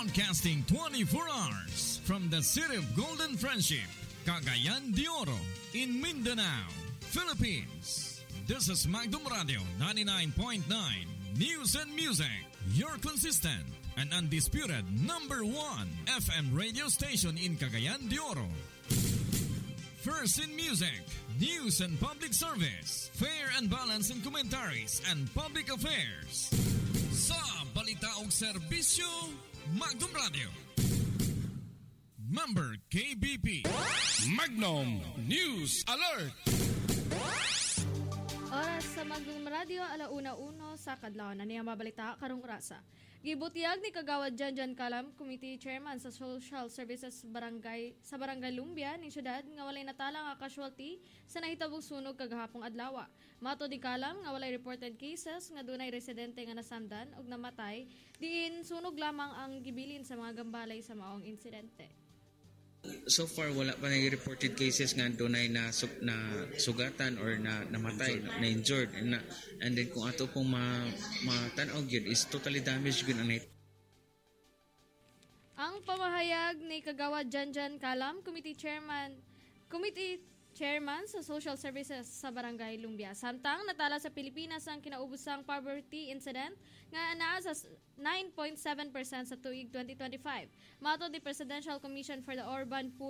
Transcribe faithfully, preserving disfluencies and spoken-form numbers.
Broadcasting twenty-four hours from the city of Golden Friendship, Cagayan de Oro, in Mindanao, Philippines. This is Magdum Radio ninety-nine point nine News and Music, your consistent and undisputed number one F M radio station in Cagayan de Oro. First in music, news and public service, fair and balanced in commentaries and public affairs. Sa balita og serbisyo, Magdum Radio. Member K B P. Magnum News Alert. Oras sa Magdum Radio, alauna uno sa kadlaw na niya mabalita karong rasa. Gibutiyag ni Kagawad Janjan Kalam, Committee Chairman sa Social Services Barangay sa Barangay Lumbia ning syudad nga walay natala nga casualty sa nahitabong sunog kagahapong adlaw. Mato di Kalam nga walay reported cases nga dunay residente nga nasamdan ug namatay, diin sunog lamang ang gibilin sa mga gambalay sa maong insidente. So far wala pa na reported cases nga dunay na su- na sugatan or na namatay, na, na injured, and, na, and then kung ato pong ma, matanaw gyud is totally damaged gyud ang net. Ang pamahayag ni Kagawad Janjan Kalam, Committee Chairman, Committee Chairman sa Social Services sa Barangay Lumbia. Samtang natala sa Pilipinas ang kinaubusang poverty incident nga anaa sa nine point seven percent sa tuig twenty twenty-five. Mato di Presidential Commission for the Urban Poor